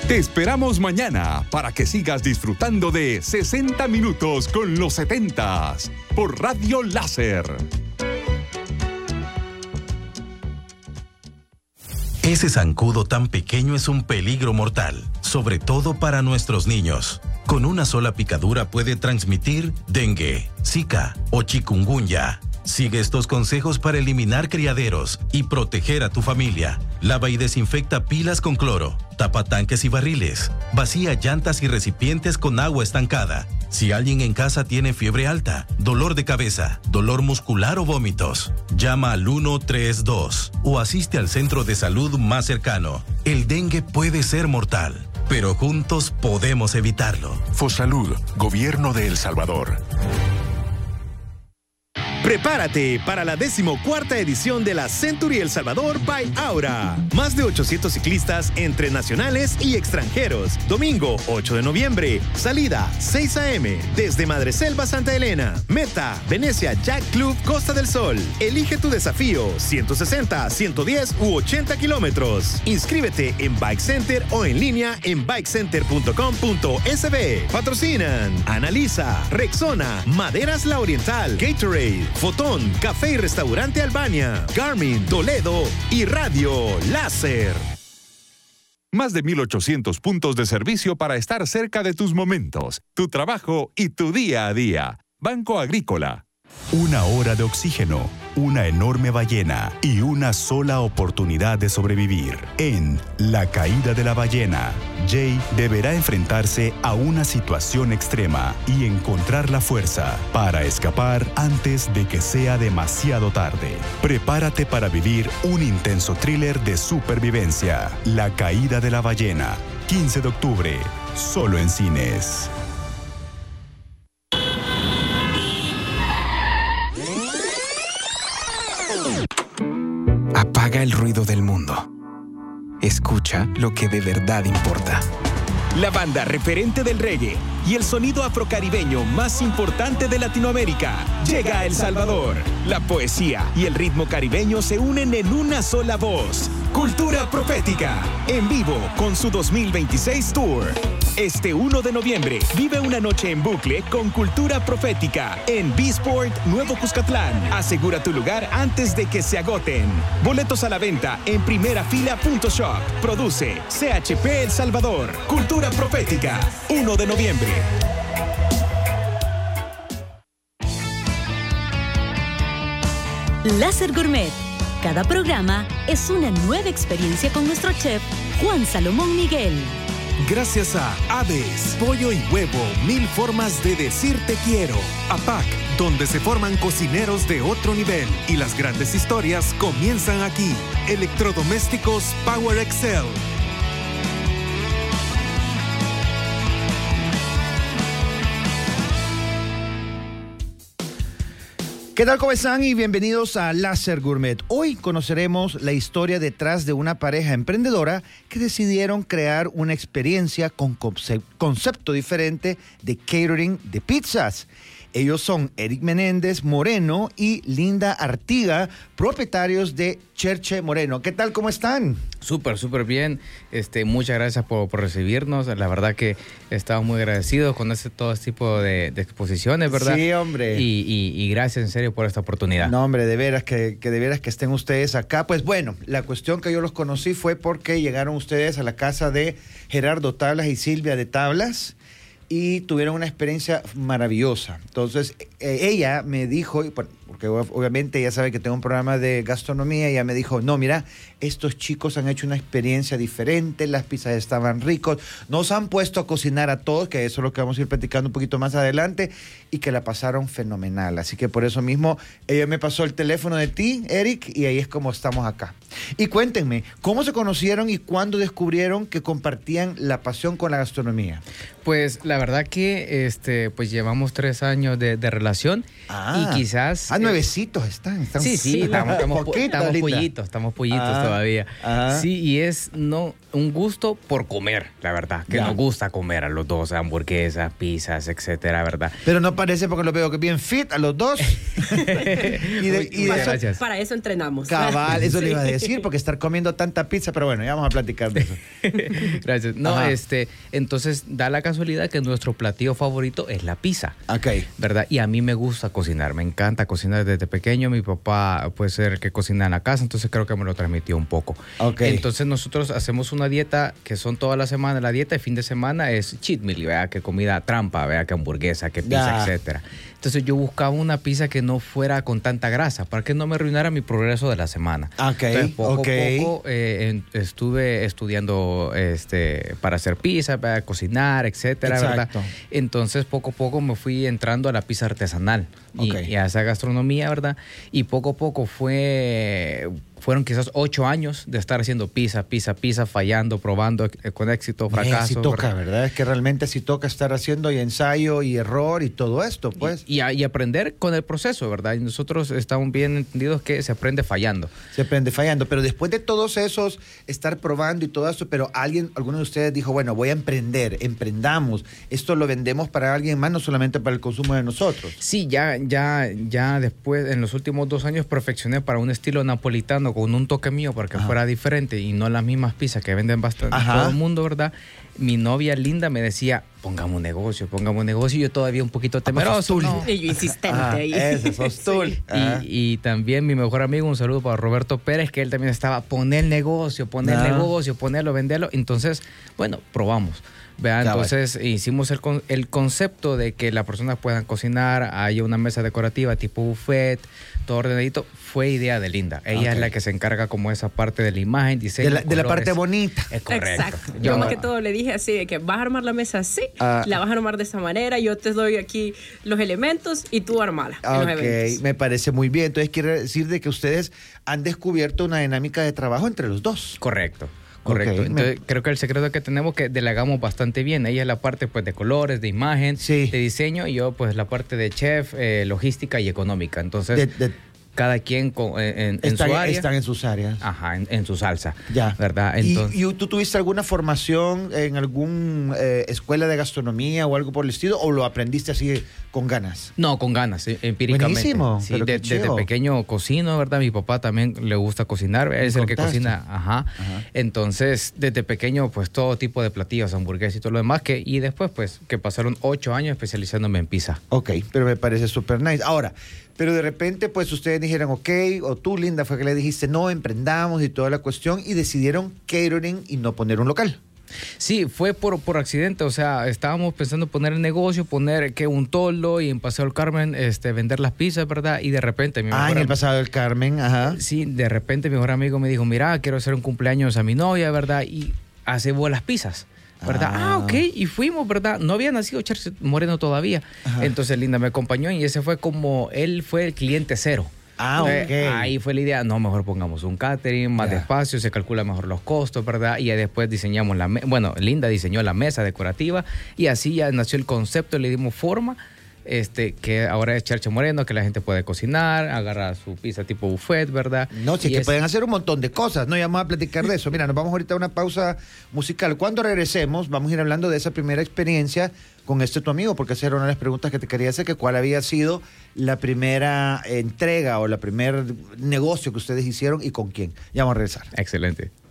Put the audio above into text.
Te esperamos mañana para que sigas disfrutando de 60 minutos con los 70s por Radio Láser. Ese zancudo tan pequeño es un peligro mortal, sobre todo para nuestros niños. Con una sola picadura puede transmitir dengue, zika o chikungunya. Sigue estos consejos para eliminar criaderos y proteger a tu familia. Lava y desinfecta pilas con cloro. Tapa tanques y barriles. Vacía llantas y recipientes con agua estancada. Si alguien en casa tiene fiebre alta, dolor de cabeza, dolor muscular o vómitos, llama al 132 o asiste al centro de salud más cercano. El dengue puede ser mortal, pero juntos podemos evitarlo. Fosalud, Gobierno de El Salvador. Prepárate para la 14ª edición de la Century El Salvador by Aura. Más de 800 ciclistas entre nacionales y extranjeros. Domingo 8 de noviembre. Salida 6 a.m. desde Madreselva, Santa Elena. Meta, Venecia Yacht Club, Costa del Sol. Elige tu desafío, 160, 110 u 80 kilómetros. Inscríbete en Bike Center o en línea en bikecenter.com.sb. Patrocinan Analiza, Rexona, Maderas La Oriental, Gatorade, Fotón, Café y Restaurante Albania, Garmin, Toledo y Radio Láser. Más de 1,800 puntos de servicio para estar cerca de tus momentos, tu trabajo y tu día a día. Banco Agrícola. Una hora de oxígeno, una enorme ballena y una sola oportunidad de sobrevivir. En La Caída de la Ballena, Jay deberá enfrentarse a una situación extrema y encontrar la fuerza para escapar antes de que sea demasiado tarde. Prepárate para vivir un intenso thriller de supervivencia. La Caída de la Ballena, 15 de octubre, solo en cines. Apaga el ruido del mundo. Escucha lo que de verdad importa. La banda referente del reggae y el sonido afrocaribeño más importante de Latinoamérica llega a El Salvador. La poesía y el ritmo caribeño se unen en una sola voz. Cultura Profética, en vivo con su 2026 Tour. Este 1 de noviembre, vive una noche en bucle con Cultura Profética en B-Sport Nuevo Cuscatlán. Asegura tu lugar antes de que se agoten. Boletos a la venta en primerafila.shop. Produce CHP El Salvador. Cultura Profética, 1 de noviembre. Láser Gourmet. Cada programa es una nueva experiencia con nuestro chef Juan Salomón Miguel. Gracias a Aves, pollo y huevo, 1000 formas de decir te quiero. APAC, donde se forman cocineros de otro nivel y las grandes historias comienzan aquí. Electrodomésticos Power Excel. ¿Qué tal? ¿Cómo están? Y bienvenidos a Láser Gourmet. Hoy conoceremos la historia detrás de una pareja emprendedora que decidieron crear una experiencia con concepto diferente de catering de pizzas. Ellos son Eric Menéndez Moreno y Linda Artiga, propietarios de Cherche Moreno. ¿Qué tal? ¿Cómo están? Súper bien. Muchas gracias por recibirnos. La verdad que estamos muy agradecidos con todo este tipo de exposiciones, ¿verdad? Sí, hombre. Y gracias en serio por esta oportunidad. No, hombre, de veras que estén ustedes acá. Pues bueno, la cuestión que yo los conocí fue porque llegaron ustedes a la casa de Gerardo Tablas y Silvia de Tablas y tuvieron una experiencia maravillosa. Entonces, ella me dijo, porque obviamente ella sabe que tengo un programa de gastronomía, y ella me dijo, no, mira, estos chicos han hecho una experiencia diferente, las pizzas estaban ricos, nos han puesto a cocinar a todos, que eso es lo que vamos a ir platicando un poquito más adelante, y que la pasaron fenomenal. Así que por eso mismo, ella me pasó el teléfono de ti, Eric, y ahí es como estamos acá. Y cuéntenme, ¿cómo se conocieron y cuándo descubrieron que compartían la pasión con la gastronomía? Pues la verdad que pues llevamos 3 años de relación y quizás... Nuevecitos están. Sí, estamos pollitos todavía. Ajá. Sí, y es un gusto por comer, la verdad, que nos gusta comer a los dos, hamburguesas, pizzas, etcétera, ¿verdad? Pero no parece, porque lo veo que bien fit a los dos. Gracias. Para eso entrenamos. Cabal, eso le iba a decir, porque estar comiendo tanta pizza, pero bueno, ya vamos a platicar de eso. Gracias. No, entonces da la casualidad que nuestro platillo favorito es la pizza. Ok. ¿Verdad? Y a mí me gusta cocinar, me encanta cocinar desde pequeño. Mi papá puede ser el que cocina en la casa, entonces creo que me lo transmitió un poco. Ok. Entonces nosotros hacemos una dieta que son toda la semana. La dieta de fin de semana es cheat meal, ¿verdad? Que comida trampa, ¿verdad? Que hamburguesa, que pizza, etcétera. Entonces yo buscaba una pizza que no fuera con tanta grasa, para que no me arruinara mi progreso de la semana. Entonces, poco a poco estuve estudiando para hacer pizza, para cocinar, etcétera, ¿verdad? Entonces poco a poco me fui entrando a la pizza artesanal y a esa gastronomía, ¿verdad? Y poco a poco fueron quizás 8 años de estar haciendo pizza, fallando, probando, con éxito, fracaso. Sí toca, ¿verdad? Es que realmente sí toca estar haciendo y ensayo y error y todo esto, pues. Y aprender con el proceso, ¿verdad? Y nosotros estamos bien entendidos que se aprende fallando. Se aprende fallando, pero después de todos esos, estar probando y todo eso, pero alguno de ustedes dijo, bueno, voy a emprendamos, esto lo vendemos para alguien más, no solamente para el consumo de nosotros. Sí, ya después, en los últimos 2 años, perfeccioné para un estilo napolitano con un toque mío para que fuera diferente y no las mismas pizzas que venden bastante todo el mundo, ¿verdad? Mi novia linda me decía, pongamos un negocio, y yo todavía un poquito temeroso. Y yo insistente ahí. Ese sos tú. Y también mi mejor amigo, un saludo para Roberto Pérez, que él también estaba, ponerlo, venderlo. Entonces, bueno, probamos. ¿Verdad? Entonces hicimos el concepto de que las personas puedan cocinar, haya una mesa decorativa tipo buffet, todo ordenadito. Fue idea de Linda. Ella es la que se encarga como esa parte de la imagen, diseño, de la parte bonita. Es correcto. Exacto. Yo más que todo le dije así, de que vas a armar la mesa así, la vas a armar de esa manera, yo te doy aquí los elementos y tú armala en los eventos. Me parece muy bien. Entonces quiere decir de que ustedes han descubierto una dinámica de trabajo entre los dos. Correcto. Entonces, creo que el secreto que tenemos es que delegamos bastante bien. Ella es la parte pues de colores, de imagen, de diseño, y yo pues la parte de chef, logística y económica. Entonces, cada quien en su área. Están en sus áreas. Ajá, en su salsa. Ya. ¿Verdad? Entonces, ¿Y tú tuviste alguna formación en alguna escuela de gastronomía o algo por el estilo? ¿O lo aprendiste así con ganas? No, con ganas, empíricamente. Buenísimo. Sí, desde pequeño cocino, ¿verdad? Mi papá también le gusta cocinar. Él es el que cocina. Ajá. Entonces, desde pequeño, pues todo tipo de platillos, hamburguesas y todo lo demás. Y después, pues, que pasaron 8 años especializándome en pizza. Ok, pero me parece súper nice. Ahora, pero de repente, pues ustedes dijeron, ok, o tú, Linda, fue que le dijiste, no, emprendamos y toda la cuestión, y decidieron catering y no poner un local. Sí, fue por accidente, o sea, estábamos pensando poner el negocio, poner un toldo y en Paseo del Carmen vender las pizzas, ¿verdad? Y de repente en el Paseo del Carmen, Sí, de repente mi mejor amigo me dijo, mira, quiero hacer un cumpleaños a mi novia, ¿verdad? Y hacemos las pizzas, ¿verdad? Ok, y fuimos, ¿verdad? No había nacido Charles Moreno todavía. Entonces Linda me acompañó y ese fue él fue el cliente cero. Ahí fue la idea, no, mejor pongamos un catering, más despacio, se calcula mejor los costos, ¿verdad? Y después diseñamos Linda diseñó la mesa decorativa y así ya nació el concepto, le dimos forma, que ahora es Charche Moreno, que la gente puede cocinar, agarrar su pizza tipo buffet, ¿verdad? No, sí, que pueden hacer un montón de cosas, ¿no? Ya vamos a platicar de eso. Mira, nos vamos ahorita a una pausa musical. Cuando regresemos, vamos a ir hablando de esa primera experiencia con tu amigo, porque esa era una de las preguntas que te quería hacer, que cuál había sido la primera entrega o el primer negocio que ustedes hicieron y con quién. Ya vamos a regresar. Excelente.